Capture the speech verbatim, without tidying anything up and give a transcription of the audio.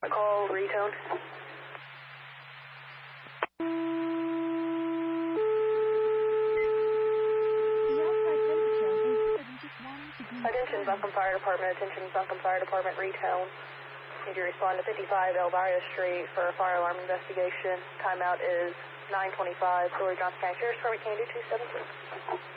Call retone. Attention, Buncombe Fire Department. Attention, Buncombe Fire Department. Retone. Need you to respond to fifty-five El Barrio Street for a fire alarm investigation. Timeout is nine twenty-five. Corey Johnson County Sheriff's Department, can do two seventeen.